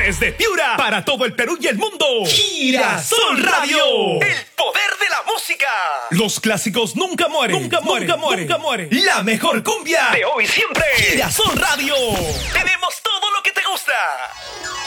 Desde Piura, para todo el Perú y el mundo. Girasol Radio. El poder de la música. Los clásicos nunca mueren. Nunca mueren. Nunca mueren. Nunca mueren. La mejor cumbia de hoy y siempre. Girasol Radio. Tenemos todo lo que te gusta.